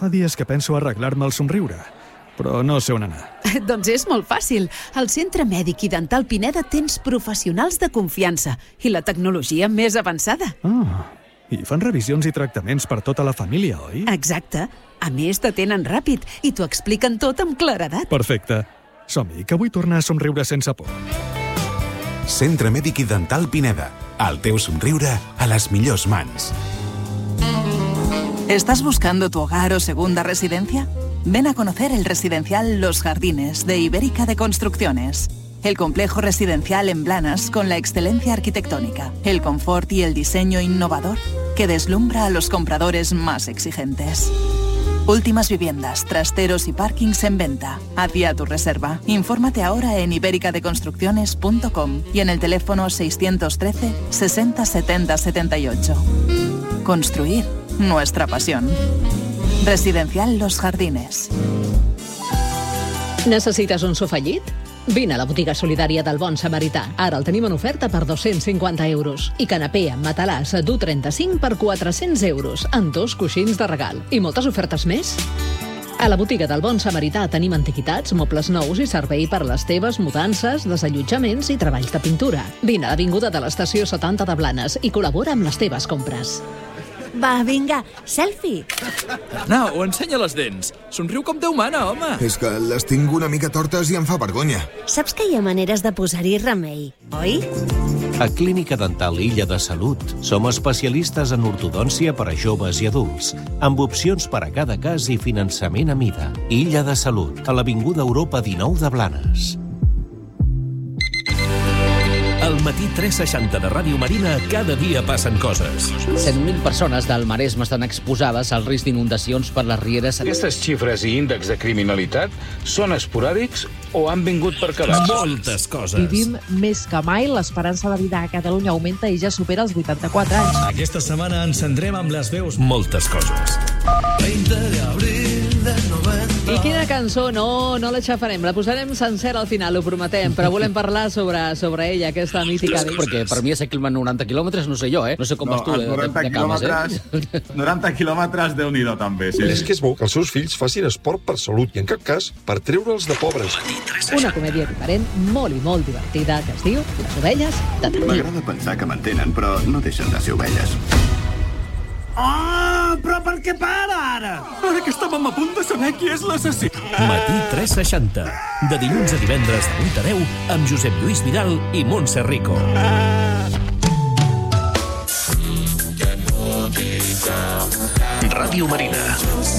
Fa dies que penso arreglar-me el somriure, però no sé on anar. Doncs és molt fàcil. Al Centre Mèdic i Dental Pineda tens professionals de confiança i la tecnologia més avançada. I fan revisions i tractaments per tota la família, oi? Exacte. A més, t'atenen ràpid i t'ho expliquen tot amb claredat. Perfecte. Som-hi, que vull tornar a somriure sense por. Centre Mèdic i Dental Pineda. El teu somriure a les millors mans. ¿Estás buscando tu hogar o segunda residencia? Ven a conocer el residencial Los Jardines de Ibérica de Construcciones. El complejo residencial en Blanes con la excelencia arquitectónica, el confort y el diseño innovador que deslumbra a los compradores más exigentes. Últimas viviendas, trasteros y parkings en venta. Haz ya tu reserva. Infórmate ahora en ibericadeconstrucciones.com y en el teléfono 613 60 70 78. Construir nuestra pasión. Residencial Los Jardines. Necessites un sofallit? Vine a la botiga solidària del Bon Samarità. Ara el tenim en oferta per 250 euros. I canapé amb matalàs d'1,35 per 400 euros, amb 2 coixins de regal. I moltes ofertes més. A la botiga del Bon Samarità tenim antiquitats, mobles nous i servei per a les teves mudances, desallotjaments i treballs de pintura. Vine a l'Avinguda de l'Estació 70 de Blanes i col·labora amb les teves compres. Va, vinga, selfie. Arnau, ensenya les dents. Somriu com Déu mana, home. És que les tinc una mica tortes i em fa vergonya. Saps que hi ha maneres de posar-hi remei, oi? A Clínica Dental Illa de Salut som especialistes en ortodòncia per a joves i adults, amb opcions per a cada cas i finançament a mida. Illa de Salut, a l'Avinguda Europa 19 de Blanes. Al matí 360 de Ràdio Marina, cada dia passen coses. 100.000 persones del Maresme estan exposades al risc d'inundacions per les rieres. Aquestes xifres i índexs de criminalitat són esporàdics o han vingut per quedar-se? Moltes coses. Vivim més que mai, l'esperança de vida a Catalunya augmenta i ja supera els 84 anys. Aquesta setmana encendrem amb les veus moltes coses. 20 d'abril del 90. I quina cançó? No l'aixafarem. La posarem sencera al final, ho prometem, però volem parlar sobre ella, aquesta mítica. Perquè per mi és equilma 90 quilòmetres, no sé jo, No sé com vas tu de cames, 90 quilòmetres, Déu-n'hi-do, també. Sí. És que és bo que els seus fills facin esport per salut i, en cap cas, per treure'ls de pobres. Una comèdia diferent, molt i molt divertida, que es diu Les ovelles de Tardí. M'agrada pensar que m'entenen, però no deixen de ser ovelles. Oh, però per què para, ara? Ara que estàvem a punt de saber qui és l'assassí. Matí 360. De dilluns a divendres de 8 a 10 amb Josep Lluís Vidal i Montse Rico. Ràdio Marina.